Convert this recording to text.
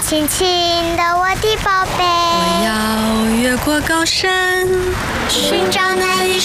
轻轻的，我的宝贝。 我要越过高山， 寻找那